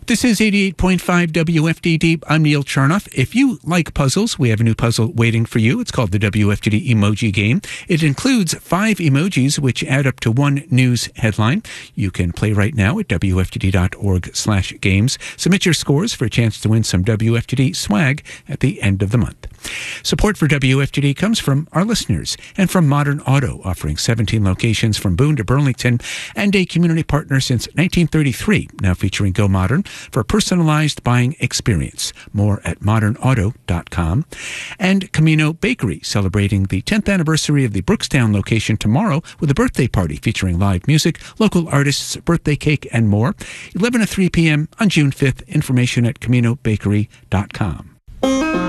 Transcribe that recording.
This is 88.5 WFDD. I'm Neil Charnoff. If you like puzzles, we have a new puzzle waiting for you. It's called the WFDD Emoji Game. It includes 5 emojis, which add up to one news headline. You can play right now at WFDD.org/games. Submit your scores for a chance to win some WFDD swag at the end of the month. Support for WFDD comes from our listeners and from Modern Auto, offering 17 locations from Boone to Burlington and a community partner since 1933, now featuring Go Modern for a personalized buying experience. More at modernauto.com. And Camino Bakery, celebrating the 10th anniversary of the Brookstown location tomorrow with a birthday party featuring live music, local artists, birthday cake, and more. 11 to 3 p.m. on June 5th. Information at caminobakery.com.